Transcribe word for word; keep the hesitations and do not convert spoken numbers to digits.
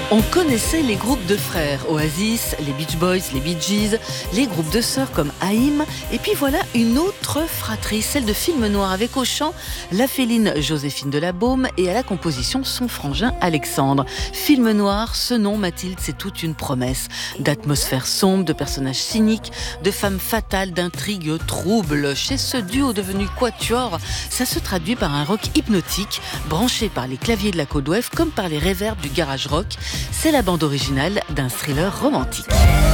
On connaissait les groupes de frères, Oasis, les Beach Boys, les Bee Gees, les groupes de sœurs comme Haïm, et puis voilà une autre fratrie, celle de Film Noir, avec au chant la féline Joséphine de la Baume et à la composition son frangin Alexandre. Film Noir, ce nom, Mathilde, c'est toute une promesse d'atmosphère sombre, de personnages cyniques, de femmes fatales, d'intrigues troubles. Chez ce duo devenu quatuor, ça se traduit par un rock hypnotique, branché par les claviers de la Côte d'Ouest comme par les réverbes du garage rock. C'est la bande originale d'un thriller romantique.